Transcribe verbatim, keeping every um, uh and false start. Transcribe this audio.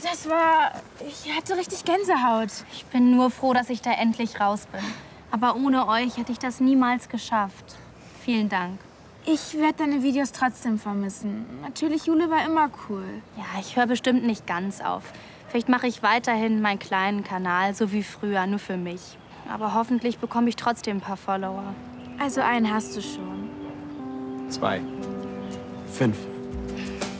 das war... Ich hatte richtig Gänsehaut. Ich bin nur froh, dass ich da endlich raus bin. Aber ohne euch hätte ich das niemals geschafft. Vielen Dank. Ich werde deine Videos trotzdem vermissen. Natürlich, Jule war immer cool. Ja, ich höre bestimmt nicht ganz auf. Vielleicht mache ich weiterhin meinen kleinen Kanal, so wie früher, nur für mich. Aber hoffentlich bekomme ich trotzdem ein paar Follower. Also einen hast du schon. Zwei. Fünf.